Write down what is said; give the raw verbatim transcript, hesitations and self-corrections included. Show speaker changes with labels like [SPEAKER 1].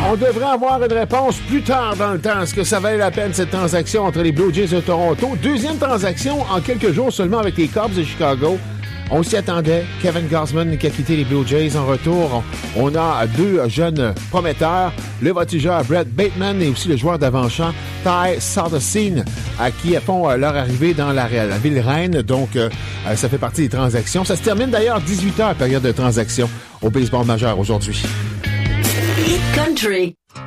[SPEAKER 1] On devrait avoir une réponse plus tard dans le temps. Est-ce que ça valait la peine, cette transaction entre les Blue Jays de Toronto? Deuxième transaction en quelques jours seulement avec les Cubs de Chicago. On s'y attendait. Kevin Gausman qui a quitté les Blue Jays. En retour, on a deux jeunes prometteurs. Le voltigeur Brett Bateman et aussi le joueur d'avant-champ Ty Soderstein, à qui font leur arrivée dans la, la ville reine. Donc, euh, ça fait partie des transactions. Ça se termine d'ailleurs dix-huit heures, période de transaction au baseball majeur aujourd'hui.
[SPEAKER 2] Hit Country.